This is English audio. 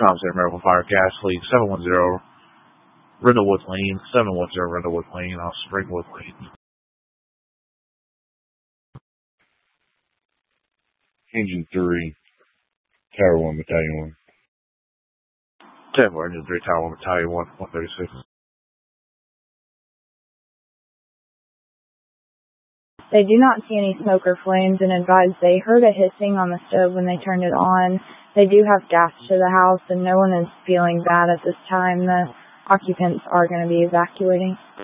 Tom Center Medical Fire Gas Leak 710 Rendlewood Lane, 710 Rendlewood Lane, off Springwood Lane. Engine 3, Tower 1, Battalion 1. 10-4, Engine 3, Tower 1, Battalion 1, 136. They do not see any smoke or flames and advise they heard a hissing on the stove when they turned it on. They do have gas to the house and no one is feeling bad at this time. The occupants are going to be evacuating.